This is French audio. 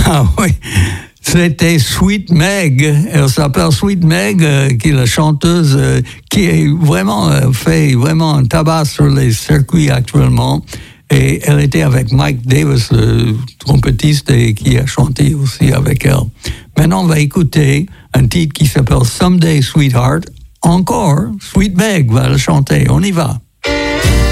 Ah oui, c'était Sweet Meg. Elle s'appelle Sweet Meg, qui est la chanteuse qui est vraiment fait vraiment un tabac sur les circuits actuellement. Et elle était avec Mike Davis, le trompettiste, et qui a chanté aussi avec elle. Maintenant, on va écouter un titre qui s'appelle Someday Sweetheart. Encore, Sweet Meg va le chanter. On y va.